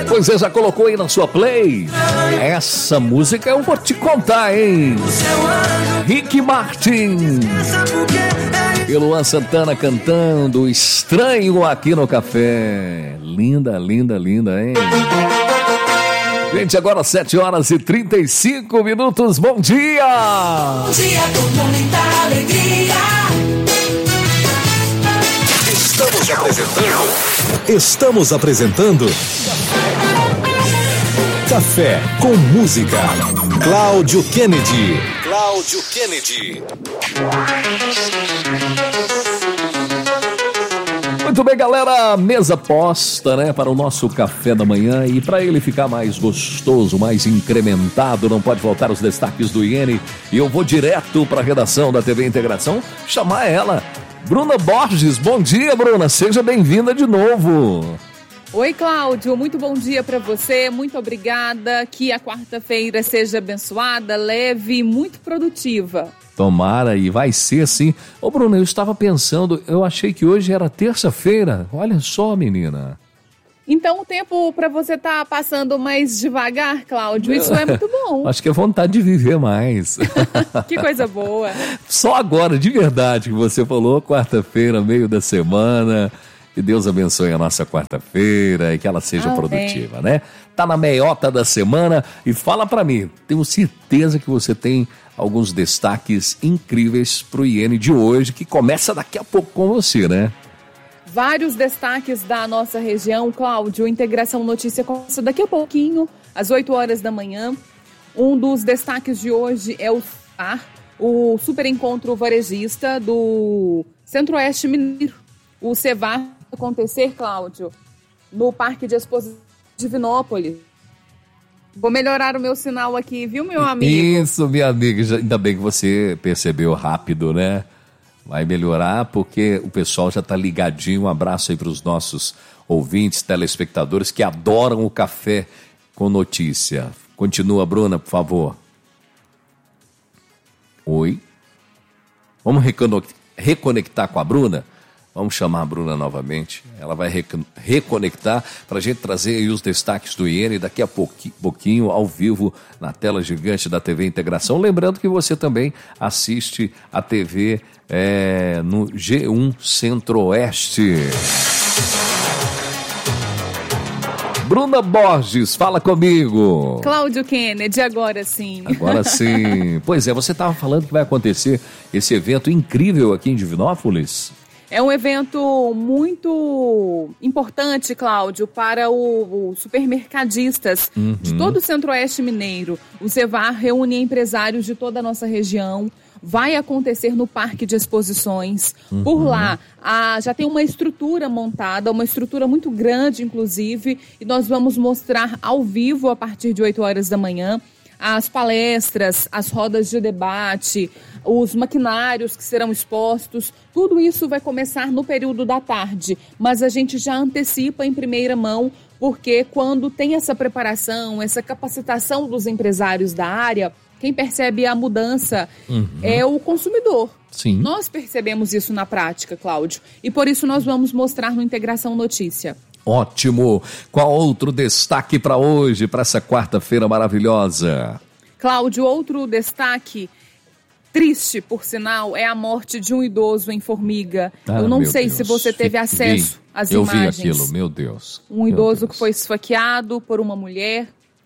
Pois é, já colocou aí na sua play? Essa música eu vou te contar, hein? Rick Martin e Luan Santana cantando Estranho aqui no café. Linda, linda, linda, hein? Gente, agora 7h35. Bom dia! Bom dia com muita alegria. Estamos apresentando Café com Música. Cláudio Kennedy. Muito bem, galera, mesa posta, né, para o nosso café da manhã, e para ele ficar mais gostoso, mais incrementado, não pode faltar os destaques do Iene, e eu vou direto para a redação da TV Integração chamar ela, Bruna Borges. Bom dia, Bruna, seja bem-vinda de novo. Oi, Cláudio, muito bom dia para você, muito obrigada, que a quarta-feira seja abençoada, leve e muito produtiva. Tomara, e vai ser assim. Ô, Bruna, eu estava pensando, eu achei que hoje era terça-feira. Olha só, menina. Então o tempo para você tá passando mais devagar, Cláudio, isso é muito bom. Acho que é vontade de viver mais. Que coisa boa. Só agora, de verdade, que você falou, quarta-feira, meio da semana. Que Deus abençoe a nossa quarta-feira e que ela seja produtiva, né? Tá na meiota da semana e fala pra mim, tenho certeza que você tem alguns destaques incríveis pro Iene de hoje, que começa daqui a pouco com você, né? Vários destaques da nossa região, Cláudio. Integração Notícia começa daqui a pouquinho, às 8 horas da manhã. Um dos destaques de hoje é o super encontro varejista do Centro-Oeste Mineiro. O CEVAR vai acontecer, Cláudio, no Parque de Exposição de Divinópolis. Vou melhorar o meu sinal aqui, viu, meu amigo? Isso, minha amiga. Ainda bem que você percebeu rápido, né? Vai melhorar porque o pessoal já está ligadinho. Um abraço aí para os nossos ouvintes, telespectadores que adoram o café com notícia. Continua, Bruna, por favor. Oi. Vamos reconectar com a Bruna? Vamos chamar a Bruna novamente. Ela vai reconectar para a gente trazer aí os destaques do Iene daqui a pouquinho, ao vivo, na tela gigante da TV Integração. Lembrando que você também assiste a TV no G1 Centro-Oeste. Bruna Borges, fala comigo. Cláudio Kennedy, agora sim. Agora sim. Pois é, você estava falando que vai acontecer esse evento incrível aqui em Divinópolis? É um evento muito importante, Cláudio, para os supermercadistas de todo o Centro-Oeste Mineiro. O CEVAR reúne empresários de toda a nossa região. Vai acontecer no Parque de Exposições. Por lá, já tem uma estrutura montada, uma estrutura muito grande, inclusive, e nós vamos mostrar ao vivo a partir de 8 horas da manhã as palestras, as rodas de debate, os maquinários que serão expostos. Tudo isso vai começar no período da tarde, mas a gente já antecipa em primeira mão, porque quando tem essa preparação, essa capacitação dos empresários da área, quem percebe a mudança é o consumidor. Sim. Nós percebemos isso na prática, Cláudio, e por isso nós vamos mostrar no Integração Notícia. Ótimo! Qual outro destaque para hoje, para essa quarta-feira maravilhosa? Cláudio, outro destaque, triste por sinal, é a morte de um idoso em Formiga. Eu não sei se você teve acesso às imagens. Eu vi aquilo, meu Deus. Um idoso que foi esfaqueado por uma mulher.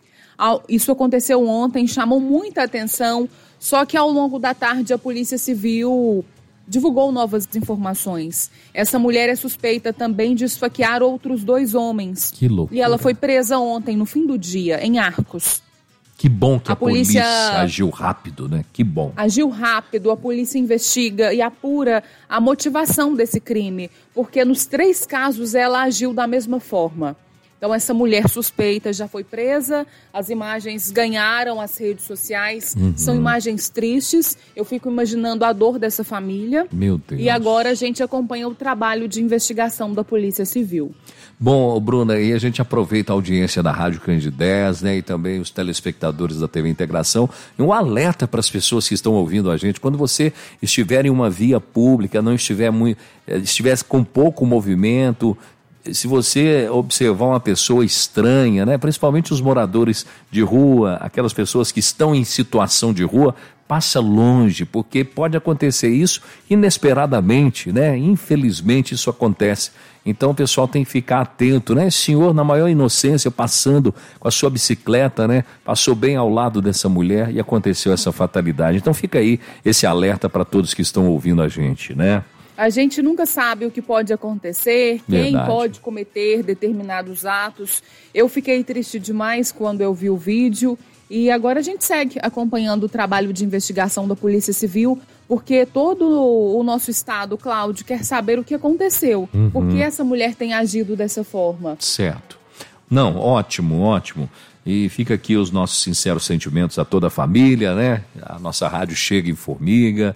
Isso aconteceu ontem, chamou muita atenção, só que ao longo da tarde a Polícia Civil divulgou novas informações. Essa mulher é suspeita também de esfaquear outros 2 homens. Que loucura. E ela foi presa ontem, no fim do dia, em Arcos. Que bom que a polícia agiu rápido, né? Que bom. Agiu rápido, a polícia investiga e apura a motivação desse crime, porque nos 3 casos ela agiu da mesma forma. Então essa mulher suspeita já foi presa, as imagens ganharam as redes sociais, são imagens tristes, eu fico imaginando a dor dessa família. Meu Deus. E agora a gente acompanha o trabalho de investigação da Polícia Civil. Bom, Bruna, e a gente aproveita a audiência da Rádio Candidez, né, e também os telespectadores da TV Integração, e um alerta para as pessoas que estão ouvindo a gente, quando você estiver em uma via pública, não estiver estivesse com pouco movimento, se você observar uma pessoa estranha, né, principalmente os moradores de rua, aquelas pessoas que estão em situação de rua, passa longe, porque pode acontecer isso inesperadamente, né? Infelizmente isso acontece. Então o pessoal tem que ficar atento, né? Esse senhor, na maior inocência, passando com a sua bicicleta, né? Passou bem ao lado dessa mulher e aconteceu essa fatalidade. Então fica aí esse alerta para todos que estão ouvindo a gente, né? A gente nunca sabe o que pode acontecer, quem Verdade. pode cometer determinados atos. Eu fiquei triste demais quando eu vi o vídeo. E agora a gente segue acompanhando o trabalho de investigação da Polícia Civil, porque todo o nosso estado, Cláudio, quer saber o que aconteceu. Por que essa mulher tem agido dessa forma? Certo. Não, ótimo, ótimo. E fica aqui os nossos sinceros sentimentos a toda a família, né? A nossa rádio chega em formiga.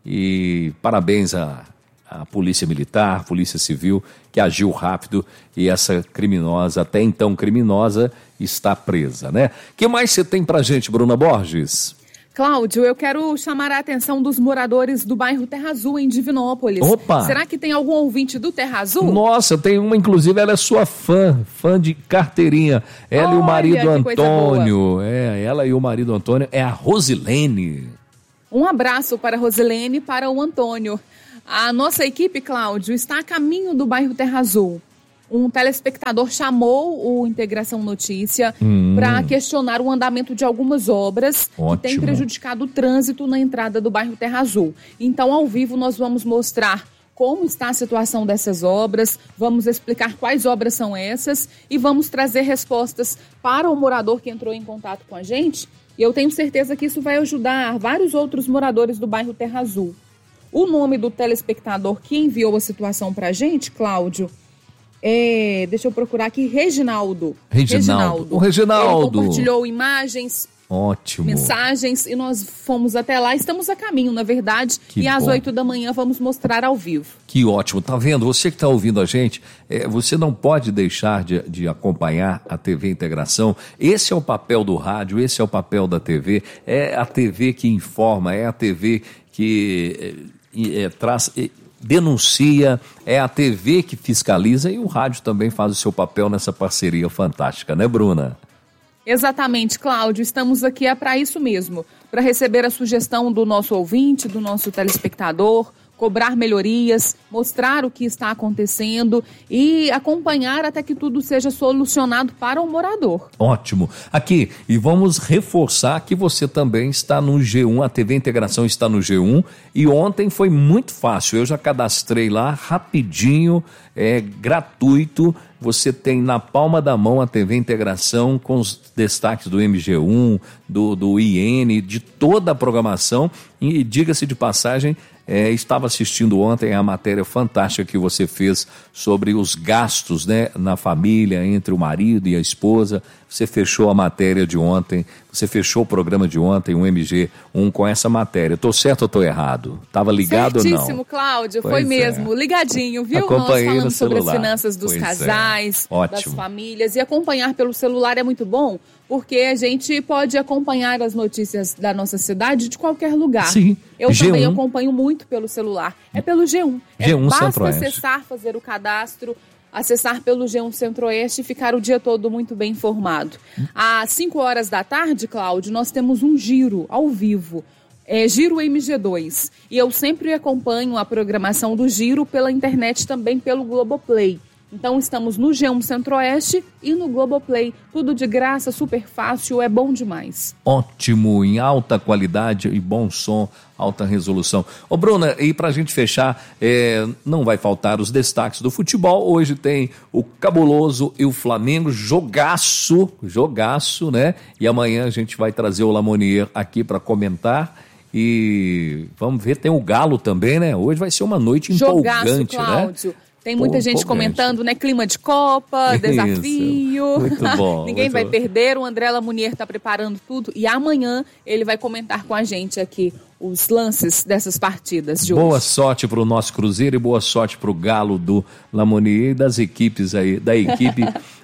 E parabéns à Polícia Militar, Polícia Civil, que agiu rápido e essa criminosa, até então criminosa, está presa, né? O que mais você tem pra gente, Bruna Borges? Cláudio, eu quero chamar a atenção dos moradores do bairro Terra Azul, em Divinópolis. Opa! Será que tem algum ouvinte do Terra Azul? Nossa, tem uma, inclusive, ela é sua fã de carteirinha. Ela e o Olha, marido que coisa Antônio. Ela e o marido Antônio é a Rosilene. Um abraço para a Rosilene e para o Antônio. A nossa equipe, Cláudio, está a caminho do bairro Terra Azul. Um telespectador chamou o Integração Notícia para questionar o andamento de algumas obras que têm prejudicado o trânsito na entrada do bairro Terra Azul. Então, ao vivo, nós vamos mostrar como está a situação dessas obras, vamos explicar quais obras são essas e vamos trazer respostas para o morador que entrou em contato com a gente. E eu tenho certeza que isso vai ajudar vários outros moradores do bairro Terra Azul. O nome do telespectador que enviou a situação para a gente, Cláudio, deixa eu procurar aqui, Reginaldo. O Reginaldo. Ele compartilhou imagens, ótimo, mensagens e nós fomos até lá. Estamos a caminho, na verdade, que às bom. 8 da manhã vamos mostrar ao vivo. Que ótimo, tá vendo? Você que está ouvindo a gente, você não pode deixar de acompanhar a TV Integração. Esse é o papel do rádio, esse é o papel da TV. É a TV que informa, é a TV que traz... denuncia, é a TV que fiscaliza e o rádio também faz o seu papel nessa parceria fantástica, né, Bruna? Exatamente, Cláudio, estamos aqui para isso mesmo, para receber a sugestão do nosso ouvinte, do nosso telespectador, cobrar melhorias, mostrar o que está acontecendo e acompanhar até que tudo seja solucionado para o morador. Ótimo. Aqui, e vamos reforçar que você também está no G1, a TV Integração está no G1 e ontem foi muito fácil, eu já cadastrei lá rapidinho, gratuito, você tem na palma da mão a TV Integração com os destaques do MG1, do IN, de toda a programação e diga-se de passagem, estava assistindo ontem a matéria fantástica que você fez sobre os gastos, né, na família, entre o marido e a esposa. Você fechou a matéria de ontem, você fechou o programa de ontem, um MG1 com essa matéria. Estou certo ou estou errado? Estava ligado ou não? Certíssimo, Cláudio, foi mesmo. Ligadinho, viu? Acompanhei Nós falando no sobre as celular. finanças dos casais, das Ótimo. famílias. E acompanhar pelo celular é muito bom, porque a gente pode acompanhar as notícias da nossa cidade de qualquer lugar. Sim. Eu G1. também acompanho muito pelo celular. É pelo G1. G1 basta Centro-Oeste. acessar, fazer o cadastro, acessar pelo G1 Centro-Oeste e ficar o dia todo muito bem informado. Às 5 horas da tarde, Cláudio, nós temos um giro ao vivo. Giro MG2. E eu sempre acompanho a programação do Giro pela internet, também pelo Globoplay. Então estamos no G1 Centro-Oeste e no Globoplay. Tudo de graça, super fácil, é bom demais. Ótimo, em alta qualidade e bom som, alta resolução. Ô Bruna, e pra gente fechar, não vai faltar os destaques do futebol. Hoje tem o Cabuloso e o Flamengo, jogaço, né? E amanhã a gente vai trazer o Lamonier aqui para comentar. E vamos ver, tem o Galo também, né? Hoje vai ser uma noite empolgante, Cláudio. né? Tem muita gente comentando, né? Clima de Copa, desafio. Muito bom. Ninguém vai perder. O André Lamonier está preparando tudo. E amanhã ele vai comentar com a gente aqui os lances dessas partidas de hoje. Boa sorte para o nosso Cruzeiro e boa sorte para o Galo do Lamonier e das equipes aí, da equipe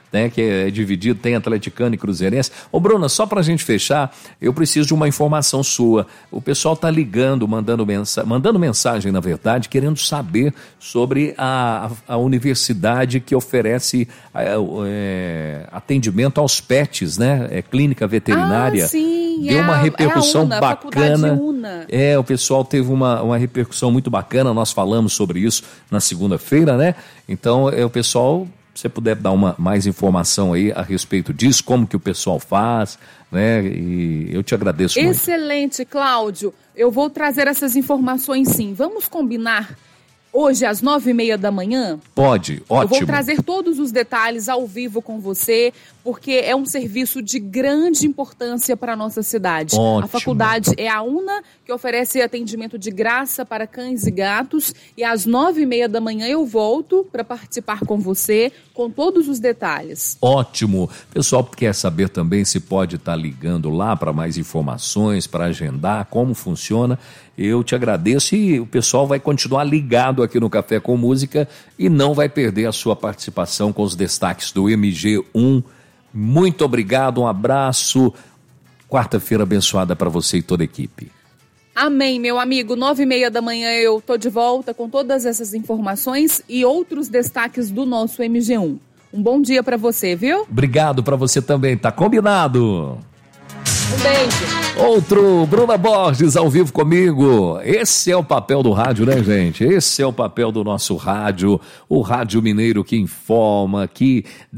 né, que é dividido, tem atleticano e cruzeirense. Ô Bruna, só pra gente fechar, eu preciso de uma informação sua. O pessoal tá ligando, mandando mensagem, na verdade, querendo saber sobre a universidade que oferece atendimento aos pets, né? Clínica veterinária. Sim, deu uma repercussão UNA, bacana. UNA. O pessoal teve uma repercussão muito bacana, nós falamos sobre isso na segunda-feira, né? Então, o pessoal, se você puder dar mais informação aí a respeito disso, como que o pessoal faz, né? E eu te agradeço muito. Excelente, Cláudio. Eu vou trazer essas informações sim. Vamos combinar hoje às 9h30 da manhã? Pode, ótimo. Eu vou trazer todos os detalhes ao vivo com você, porque é um serviço de grande importância para a nossa cidade. Ótimo. A faculdade é a UNA, que oferece atendimento de graça para cães e gatos, e às 9h30 da manhã eu volto para participar com você, com todos os detalhes. Ótimo. Pessoal quer saber também se pode estar ligando lá para mais informações, para agendar, como funciona. Eu te agradeço e o pessoal vai continuar ligado aqui no Café com Música e não vai perder a sua participação com os destaques do MG1. Muito obrigado, um abraço. Quarta-feira abençoada para você e toda a equipe. Amém, meu amigo. 9h30 da manhã eu tô de volta com todas essas informações e outros destaques do nosso MG1. Um bom dia para você, viu? Obrigado para você também, tá combinado. Um beijo. Outro, Bruna Borges ao vivo comigo. Esse é o papel do rádio, né, gente? Esse é o papel do nosso rádio, o Rádio Mineiro que informa, que